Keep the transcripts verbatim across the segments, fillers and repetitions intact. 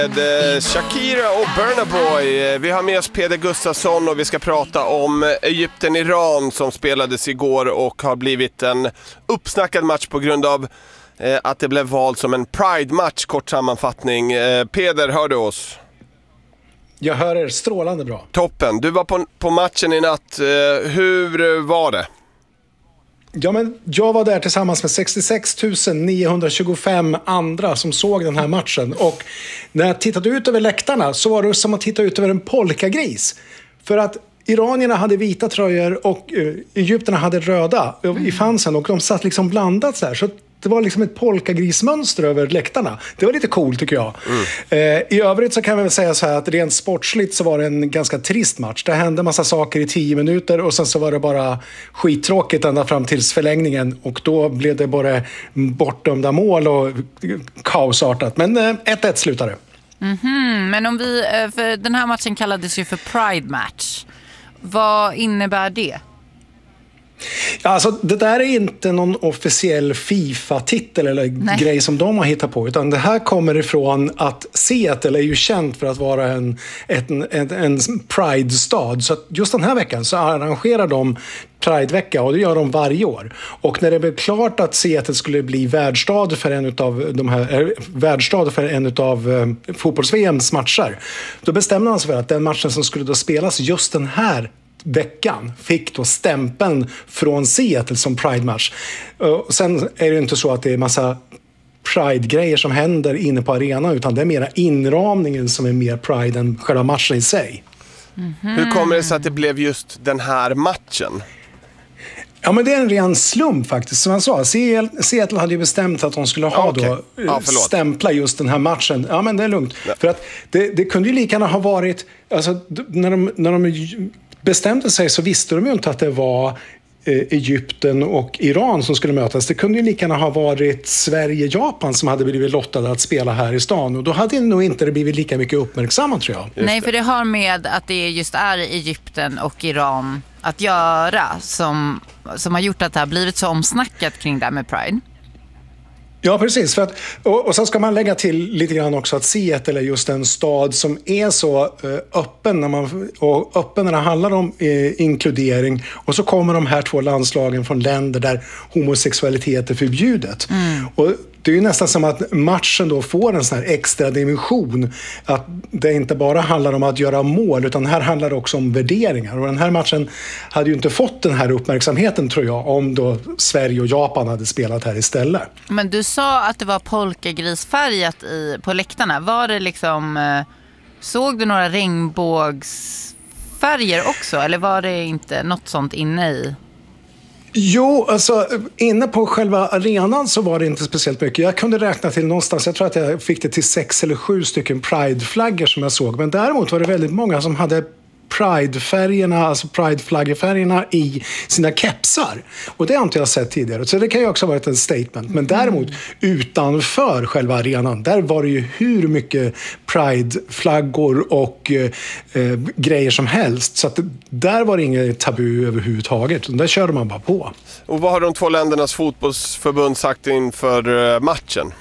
Shakira och Burna Boy. Vi har med oss Peder Gustafsson och vi ska prata om Egypten-Iran som spelades igår och har blivit en uppsnackad match på grund av eh, att det blev vald som en Pride-match. Kort sammanfattning. Eh, Peder, hör du oss? Jag hör er strålande bra. Toppen. Du var på, på matchen i natt. Eh, hur var det? Ja, men jag var där tillsammans med sextiosex tusen niohundratjugofem andra som såg den här matchen. Och när jag tittade ut över läktarna så var det som att titta ut över en polkagris. För att iranierna hade vita tröjor och uh, egypterna hade röda mm. i fansen. Och de satt liksom blandat så här. Så det var liksom ett polkagrismönster över läktarna. Det var lite coolt tycker jag. Mm. Eh, I övrigt så kan vi väl säga så här att rent sportsligt så var det en ganska trist match. Det hände massa saker i tio minuter och sen så var det bara skittråkigt ända fram tills förlängningen. Och då blev det bara bortdömda mål och kaosartat. Men eh, ett ett slutade. Mm-hmm. Men om vi, för den här matchen kallades ju för Pride Match. Vad innebär det? Ja, alltså, det där är inte någon officiell FIFA-titel eller Nej. grej som de har hittat på, utan det här kommer ifrån att Seattle är ju känt för att vara en, en, en, en Pride-stad. Så att just den här veckan så arrangerar de Pride-vecka och det gör de varje år. Och när det blev klart att Seattle skulle bli värdstad för en av de här äh, värdstad för en av äh, fotbolls-V M:s matcher, då bestämde man sig för att den matchen som skulle då spelas just den här veckan fick då stämpeln från Seattle som Pride-match. Och sen är det inte så att det är massa Pride-grejer som händer inne på arenan, utan det är mera inramningen som är mer Pride än själva matchen i sig. Mm-hmm. Hur kommer det sig att det blev just den här matchen? Ja, men det är en ren slump faktiskt. Som jag sa, Seattle hade ju bestämt att de skulle ha okay. då ja, stämpla just den här matchen. Ja, men det är lugnt. Ja. För att det, det kunde ju lika gärna ha varit, alltså, när de, när de bestämde sig så visste de ju inte att det var Egypten och Iran som skulle mötas. Det kunde ju lika gärna ha varit Sverige-Japan som hade blivit lottade att spela här i stan. Och då hade det nog inte blivit lika mycket uppmärksammat, tror jag. Just Nej, för det har med att det just är Egypten och Iran att göra som, som har gjort att det har blivit så omsnackat kring det här med Pride. Ja, precis. För att, och, och sen ska man lägga till lite grann också att Seattle är just en stad som är så eh, öppen, när man, och öppen när det handlar om eh, inkludering. Och så kommer de här två landslagen från länder där homosexualitet är förbjudet. Mm. Och det är ju nästan som att matchen då får en sån här extra dimension. Att det inte bara handlar om att göra mål, utan här handlar det också om värderingar. Och den här matchen hade ju inte fått den här uppmärksamheten, tror jag, om då Sverige och Japan hade spelat här istället. Men du sa att det var polkagrisfärgat i, på läktarna. Var det liksom, såg du några regnbågsfärger också? Eller var det inte något sånt inne i? Jo, alltså inne på själva arenan så var det inte speciellt mycket. Jag kunde räkna till någonstans, jag tror att jag fick det till sex eller sju stycken Pride-flaggor som jag såg. Men däremot var det väldigt många som hade Pride-färgerna, alltså Pride-flaggefärgerna i sina kepsar. Och det har inte jag sett tidigare. Så det kan ju också ha varit en statement. Men däremot utanför själva arenan, där var det ju hur mycket Pride-flaggor och eh, grejer som helst. Så att där var det inget tabu överhuvudtaget. Där körde man bara på. Och vad har de två ländernas fotbollsförbund sagt inför matchen?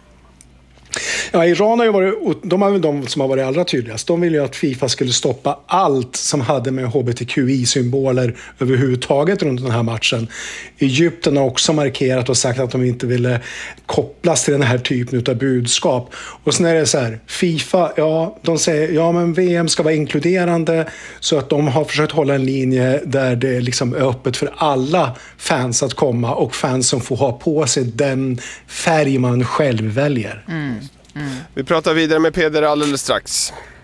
Ja, Iran har ju varit, de är väl de som har varit allra tydligast. De ville ju att FIFA skulle stoppa allt som hade med H B T Q I-symboler överhuvudtaget runt den här matchen. Egypten har också markerat och sagt att de inte ville kopplas till den här typen av budskap. Och sen är det så här, FIFA, ja, de säger ja men V M ska vara inkluderande, så att de har försökt hålla en linje där det liksom är öppet för alla fans att komma, och fans som får ha på sig den färg man själv väljer. Mm. Mm. Vi pratar vidare med Peder alldeles strax.